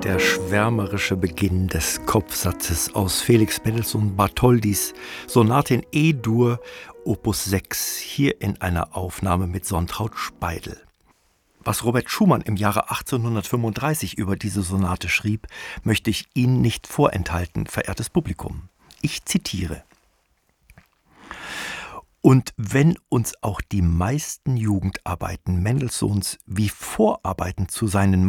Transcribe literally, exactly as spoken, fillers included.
Der schwärmerische Beginn des Kopfsatzes aus Felix Mendelssohn Bartholdys Sonate in E-Dur, Opus sechs, hier in einer Aufnahme mit Sontraud Speidel. Was Robert Schumann im Jahre achtzehnhundertfünfunddreißig über diese Sonate schrieb, möchte ich Ihnen nicht vorenthalten, verehrtes Publikum. Ich zitiere: Und wenn uns auch die meisten Jugendarbeiten Mendelssohns wie Vorarbeiten zu seinen